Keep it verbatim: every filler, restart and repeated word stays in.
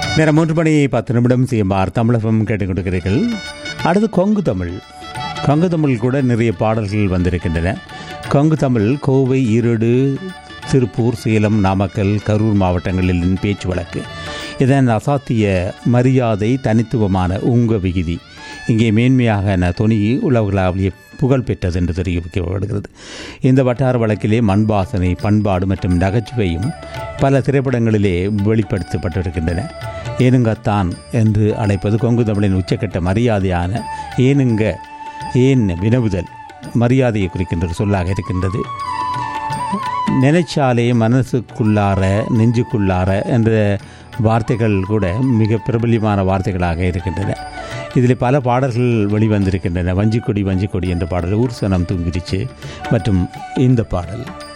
நேரம் மூன்று மணி பத்து நிமிடம் சிஎம்ஆர் தமிழகம் கேட்டுக் கொடுக்கிறீர்கள். அடுத்து கொங்கு தமிழ். கொங்கு தமிழ் கூட நிறைய பாடல்கள் வந்திருக்கின்றன. கொங்கு தமிழ் கோவை, ஈரோடு, திருப்பூர், சேலம், நாமக்கல், கரூர் மாவட்டங்களில் பேச்சு வழக்கு. இதன் அசாத்திய மரியாதை, தனித்துவமான உங்க விகுதி இங்கே மேன்மையாக தொனி உலகளாவிய புகழ் பெற்றது என்று தெரிவிக்கப்படுகிறது. இந்த வட்டார வழக்கிலே மண்பாசனை, பண்பாடு மற்றும் நகைச்சுவையும் பல திரைப்படங்களிலே வெளிப்படுத்தப்பட்டிருக்கின்றன. ஏனுங்கத்தான் என்று அழைப்பது கொங்கு தமிழின் உச்சக்கட்ட மரியாதையான ஏனுங்க, ஏன் வினவுதல் மரியாதையை குறிக்கின்ற சொல்லாக இருக்கின்றது. நினைச்சாலே மனசுக்குள்ளார, நெஞ்சுக்குள்ளார என்ற வார்த்தைகள் கூட மிக பிரபல்யமான வார்த்தைகளாக இருக்கின்றன. இதில் பல பாடல்கள் வெளிவந்திருக்கின்றன. வஞ்சிக்கொடி வஞ்சிக்கொடி என்ற பாடல், ஊர் சனம் தூங்கிடுச்சு மற்றும் இந்த பாடல்.